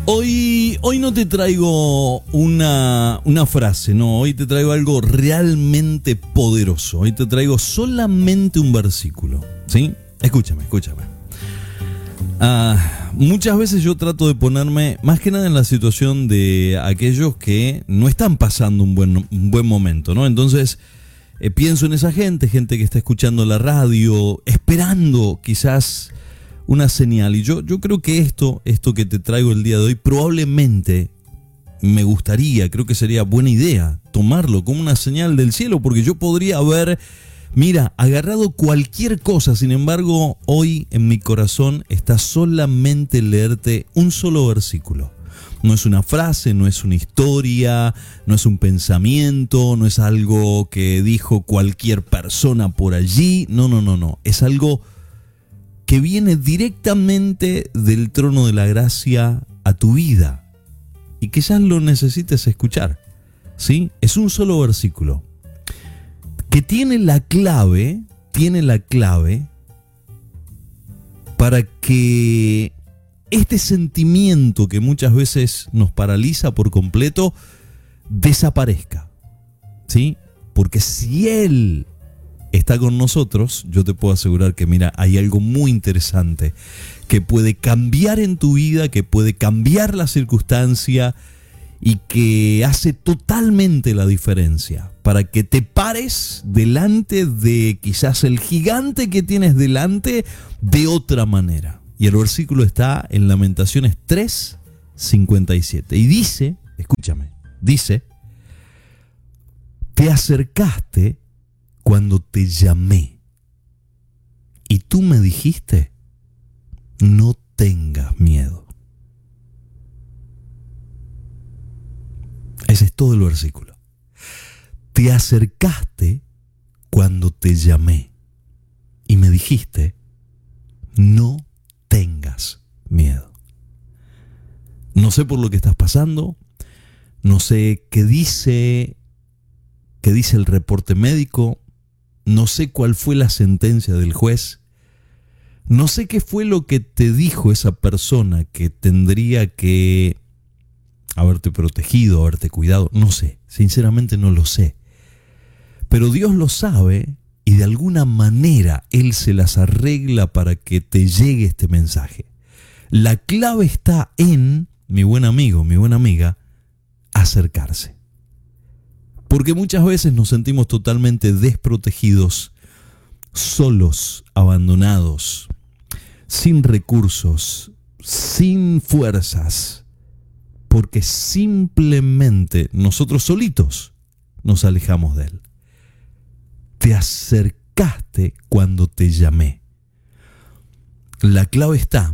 Hoy no te traigo una frase, no, hoy te traigo algo realmente poderoso. Hoy te traigo solamente un versículo, ¿sí? Escúchame. Muchas veces yo trato de ponerme más que nada en la situación de aquellos que no están pasando un buen momento, ¿no? Entonces pienso en esa gente que está escuchando la radio, esperando quizás una señal. Y yo creo que esto que te traigo el día de hoy probablemente creo que sería buena idea tomarlo como una señal del cielo, porque yo podría haber, agarrado cualquier cosa. Sin embargo, hoy en mi corazón está solamente leerte un solo versículo. No es una frase, no es una historia, no es un pensamiento, no es algo que dijo cualquier persona por allí. No. Es algo que viene directamente del trono de la gracia a tu vida y quizás lo necesites escuchar, ¿sí? Es un solo versículo que tiene la clave para que este sentimiento que muchas veces nos paraliza por completo desaparezca, ¿sí? Porque si Él está con nosotros, yo te puedo asegurar que hay algo muy interesante que puede cambiar en tu vida, que puede cambiar la circunstancia y que hace totalmente la diferencia para que te pares delante de quizás el gigante que tienes delante de otra manera. Y el versículo está en Lamentaciones 3:57 y dice, escúchame, te acercaste cuando te llamé y tú me dijiste, no tengas miedo. Ese es todo el versículo. Te acercaste cuando te llamé y me dijiste, no tengas miedo. No sé por lo que estás pasando, no sé qué dice el reporte médico, no sé cuál fue la sentencia del juez, no sé qué fue lo que te dijo esa persona que tendría que haberte protegido, haberte cuidado, no sé, sinceramente no lo sé. Pero Dios lo sabe y de alguna manera Él se las arregla para que te llegue este mensaje. La clave está en, mi buen amigo, mi buena amiga, acercarse. Porque muchas veces nos sentimos totalmente desprotegidos, solos, abandonados, sin recursos, sin fuerzas, porque simplemente nosotros solitos nos alejamos de Él. Te acercaste cuando te llamé. La clave está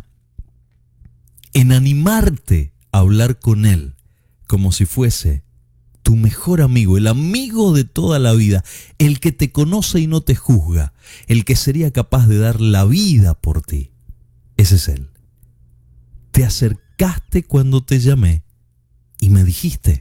en animarte a hablar con Él como si fuese tu mejor amigo, el amigo de toda la vida, el que te conoce y no te juzga, el que sería capaz de dar la vida por ti. Ese es Él. Te acercaste cuando te llamé y me dijiste,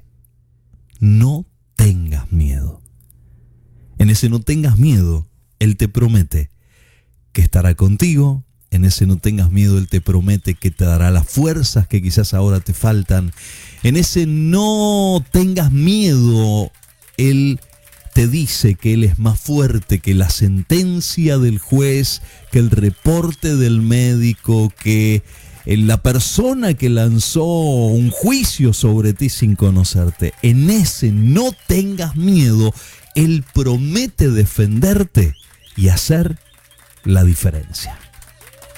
no tengas miedo. En ese no tengas miedo, Él te promete que estará contigo. En ese no tengas miedo, Él te promete que te dará las fuerzas que quizás ahora te faltan. En ese no tengas miedo, Él te dice que Él es más fuerte que la sentencia del juez, que el reporte del médico, que la persona que lanzó un juicio sobre ti sin conocerte. En ese no tengas miedo, Él promete defenderte y hacer la diferencia.